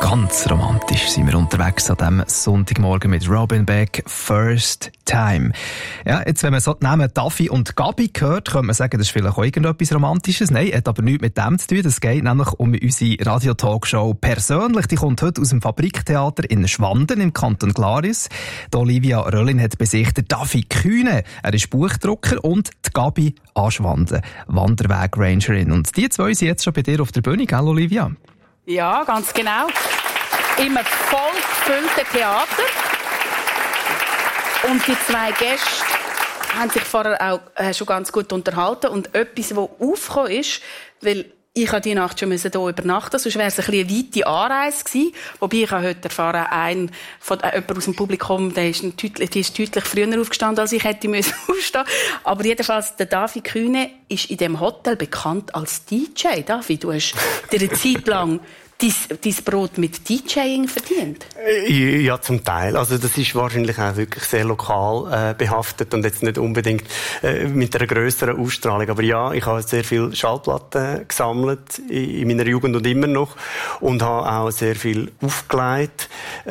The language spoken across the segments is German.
Ganz romantisch sind wir unterwegs an diesem Sonntagmorgen mit Robin Beck, First Time. Ja, jetzt, wenn man so die Namen Daffy und Gabi hört, könnte man sagen, das ist vielleicht auch irgendetwas Romantisches. Nein, hat aber nichts mit dem zu tun. Es geht nämlich um unsere Radio-Talkshow persönlich. Die kommt heute aus dem Fabriktheater in Schwanden im Kanton Glaris. Die Olivia Röllin hat bei sich den Daffy Kühne, er ist Buchdrucker, und die Gabi Aschwanden, Wanderweg-Rangerin. Und die zwei sind jetzt schon bei dir auf der Bühne, gell, Olivia? Ja, ganz genau. Im voll gefüllten Theater. Und die zwei Gäste haben sich vorher auch schon ganz gut unterhalten. Und etwas, das aufgekommen ist, weil ich habe die Nacht schon hier übernachten, sonst wäre es eine weite Anreise gewesen. Wobei ich habe heute erfahren, jemand aus dem Publikum, die ist deutlich früher aufgestanden, als ich hätte aufstehen. Aber jedenfalls, der Daffy Kühne ist in diesem Hotel bekannt als DJ. Daffy, du hast dir eine Zeit lang dein Brot mit DJing verdient? Ja, zum Teil. Also das ist wahrscheinlich auch wirklich sehr lokal behaftet und jetzt nicht unbedingt mit einer grösseren Ausstrahlung. Aber ja, ich habe sehr viel Schallplatten gesammelt in meiner Jugend und immer noch und habe auch sehr viel aufgelegt,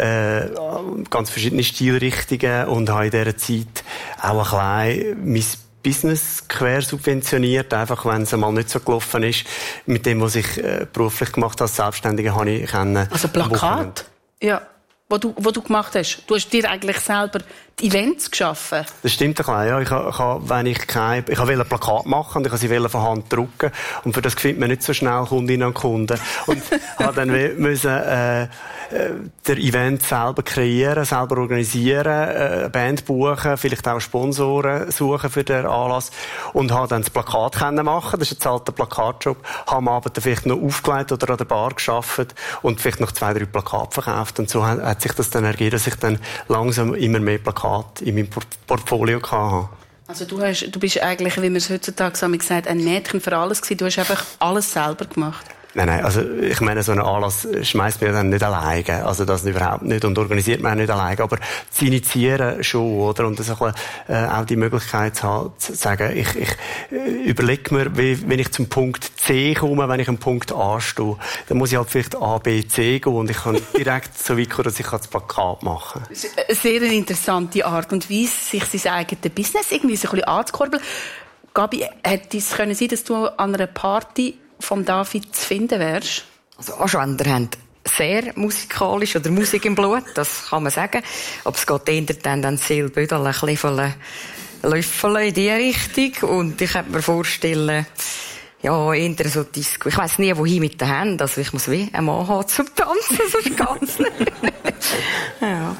ganz verschiedene Stilrichtungen, und habe in dieser Zeit auch ein bisschen mein Business quer subventioniert, einfach wenn es einmal nicht so gelaufen ist. Mit dem, was ich beruflich gemacht habe als Selbstständiger, habe ich also Plakat? Ja. Wo du gemacht hast. Du hast dir eigentlich selber die Events geschaffen. Das stimmt ein bisschen, ja. Ich wollte ein Plakat machen und ich wollte sie von Hand drucken. Und für das findet man nicht so schnell Kundinnen und Kunden. Und habe dann müssen der Event selber kreieren, selber organisieren, eine Band buchen, vielleicht auch Sponsoren suchen für den Anlass, und habe dann das Plakat machen. Das ist jetzt halt der Plakatjob. Habe am Abend vielleicht noch aufgelegt oder an der Bar gearbeitet und vielleicht noch 2-3 Plakate verkauft. Und so hat sich das dann ergeben, dass ich dann langsam immer mehr Plakate in meinem Portfolio hatte. Also du bist eigentlich, wie man es heutzutage sagt, ein Mädchen für alles gewesen. Du hast einfach alles selber gemacht. Nein, also ich meine, so einen Anlass schmeißt man dann nicht alleine, also das überhaupt nicht, und organisiert man auch nicht alleine, aber zu initiieren schon, oder? Und das auch die Möglichkeit zu haben, zu sagen, ich überlege mir, wenn ich zum Punkt C komme, wenn ich am Punkt A stehe, dann muss ich halt vielleicht A, B, C gehen, und ich kann direkt so weit kommen, dass ich das Plakat machen kann. Sehr eine interessante Art und Weise, sich sein eigenes Business irgendwie so ein bisschen anzukurbeln. Gabi, hätte es können sein, dass du an einer Party vom David zu finden wärst? Also Aschwender haben sehr musikalisch oder Musik im Blut, das kann man sagen. Aber es geht eher dann Seelbödel, ein bisschen Löffel in diese Richtung. Und ich könnte mir vorstellen, ja, eher so Disco. Ich weiss nie, wohin mit den Händen. Also ich muss wie ein Mann haben zum Tanzen, sonst geht's nicht. Ja.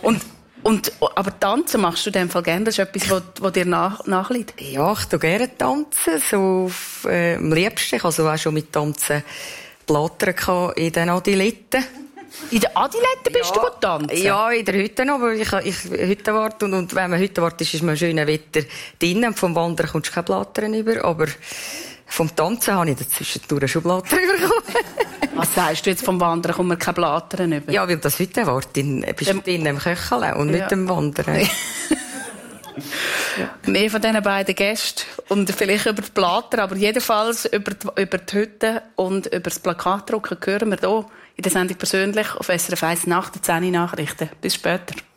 Aber tanzen machst du in dem Fall gerne? Das ist etwas, was dir nachliegt? Ja, ich tue gerne tanzen. So am liebsten. Ich habe so auch schon mit Tanzen Plattern in den Adiletten. In den Adiletten bist du gut tanzen? Ja, in der Hütte noch, weil ich Hütte warte. Und wenn man Hütte wartet, ist man schönes Wetter drinnen. Vom Wandern kommst du keine Plattern über. Aber vom Tanzen habe ich dazwischen schon Plattern bekommen. Was sagst du jetzt, vom Wandern kommt man keine Plattern über? Ja, weil das Hütte wartet. Bist du drinnen im Köcheln und nicht im Wandern. Ja. Mehr von diesen beiden Gästen und vielleicht über die Platter, aber jedenfalls über die Hütte und über das Plakatdrucken hören wir hier in der Sendung persönlich auf SRF 1 nach den 10 Nachrichten. Bis später.